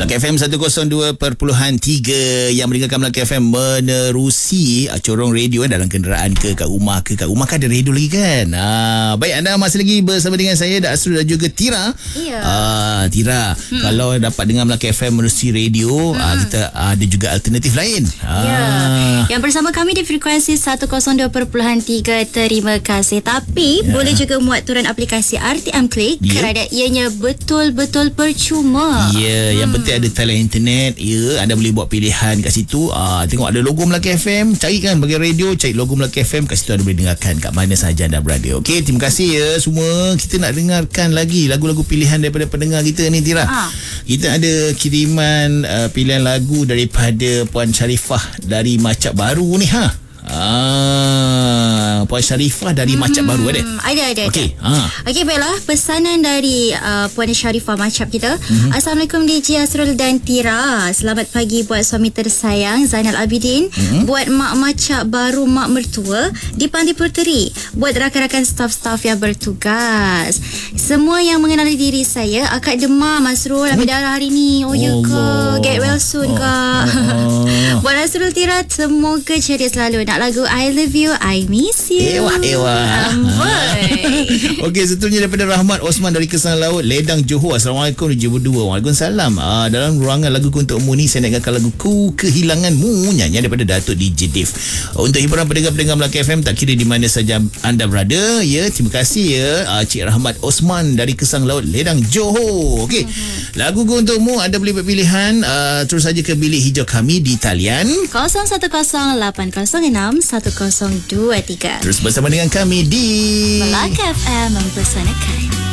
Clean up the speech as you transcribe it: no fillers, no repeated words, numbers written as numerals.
Melaka FM 102.3 yang mendengarkan Melaka FM menerusi corong radio dalam kenderaan ke, kat rumah ke. Kat rumah kan ada radio lagi kan. Baik, anda masih lagi bersama dengan saya Asrul dan juga Tira. Ya. Tira, kalau dapat dengar Melaka FM menerusi radio, kita ada juga alternatif lain. Ya. Yang bersama kami di frekuensi 102.3. Terima kasih. Tapi boleh juga muat turun aplikasi RTM Click kerana ianya betul-betul percuma. Ya, yang penting ada talian internet. Ya, anda boleh buat pilihan kat situ. Tengok ada logo Melaka FM, carikan bagi radio, cari logo Melaka FM, kat situ anda boleh dengarkan kat mana sahaja anda berada. Okey, terima kasih ya semua. Kita nak dengarkan lagi lagu-lagu pilihan daripada pendengar kita ni, Tira. Kita ada kiriman pilihan lagu daripada Puan Sharifah dari Macap Baru ni. Puan Sharifah dari Macap Baru ada? Ada. Okey. Okey, baiklah. Pesanan dari Puan Sharifah Macap kita. Assalamualaikum DJ Asrul dan Tira. Selamat pagi buat suami tersayang Zainal Abidin. Buat mak Macap Baru, mak mertua di Pantai Puteri. Buat rakan-rakan staf-staf yang bertugas. Semua yang mengenali diri saya, akak demam Asrul, ambil darah hari ni. Oh ya ke? Get well soon kak. Buat Asrul, Tira, semoga ceria selalu. Nak lagu I Love You, I Miss You. Ewa. Okey, seterusnya daripada Rahmat Osman dari Kesang Laut, Ledang, Johor. Assalamualaikum DJ berdua. Waalaikumsalam. Dalam ruangan laguku untukmu ni, saya nak dengarkan laguku Kehilanganmu, nyanyian daripada Datuk DJ Div. Untuk hiburan pendengar-pendengar Melaka FM, tak kira di mana saja anda berada. Ya, terima kasih ya Cik Rahmat Osman dari Kesang Laut, Ledang, Johor. Okey, laguku untukmu anda boleh berpilihan. Terus saja ke bilik hijau kami di talian 0108061023. Terus bersama dengan kami di Melaka FM mempersanakan.